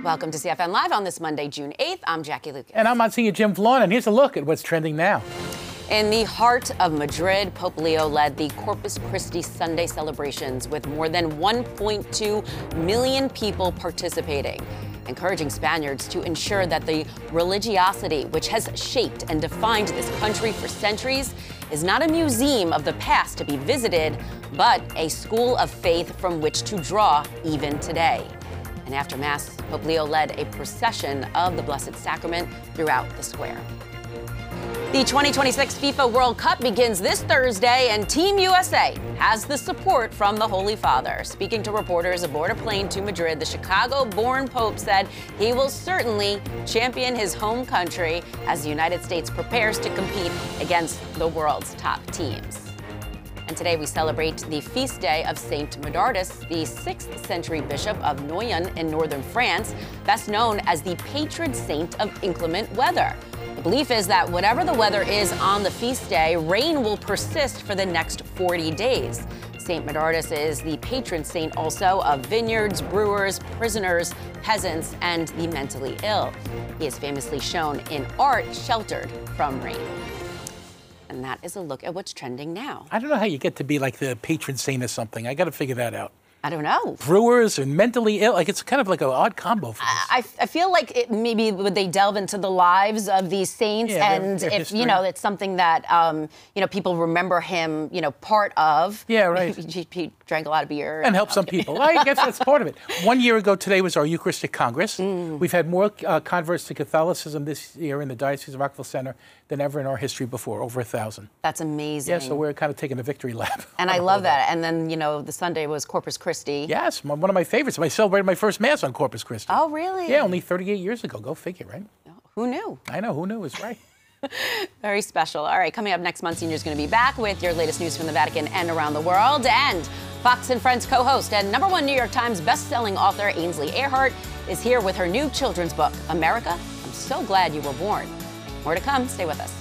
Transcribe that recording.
Welcome to CFN Live on this Monday, June 8th. I'm Jackie Lucas. And I'm Monsignor Jim Vaughn, and here's a look at what's trending now. In the heart of Madrid, Pope Leo led the Corpus Christi Sunday celebrations with more than 1.2 million people participating, encouraging Spaniards to ensure that the religiosity which has shaped and defined this country for centuries is not a museum of the past to be visited, but a school of faith from which to draw even today. And after Mass, Pope Leo led a procession of the Blessed Sacrament throughout the square. The 2026 FIFA World Cup begins this Thursday, and Team USA has the support from the Holy Father. Speaking to reporters aboard a plane to Madrid, the Chicago-born Pope said he will certainly champion his home country as the United States prepares to compete against the world's top teams. And today we celebrate the feast day of Saint Medardus, the 6th century bishop of Noyon in northern France, best known as the patron saint of inclement weather. The belief is that whatever the weather is on the feast day, rain will persist for the next 40 days. Saint Medardus is the patron saint also of vineyards, brewers, prisoners, peasants, and the mentally ill. He is famously shown in art sheltered from rain. And that is a look at what's trending now. I don't know how you get to be like the patron saint or something. I got to figure that out. I don't know. Brewers and mentally ill, like it's kind of like an odd combo for this. I feel like maybe would they delve into the lives of these saints, Yeah, and their if history. it's something that people remember him part of. Yeah, right. He drank a lot of beer And help some people. I guess that's part of it. 1 year ago today was our Eucharistic Congress. We've had more converts to Catholicism this year in the Diocese of Rockville Center than ever in our history before, over 1,000. That's amazing. Yeah, so we're kind of taking a victory lap. And I love that. And then, the Sunday was Corpus Christi. Yes, one of my favorites. I celebrated my first Mass on Corpus Christi. Oh, really? Yeah, only 38 years ago. Go figure, right? Who knew? I know, who knew is right. Very special. All right, coming up next, Monsignor's going to be back with your latest news from the Vatican and around the world. And Fox and Friends co-host and #1 New York Times best-selling author Ainsley Earhardt is here with her new children's book, America, I'm So Glad You Were Born. More to come. Stay with us.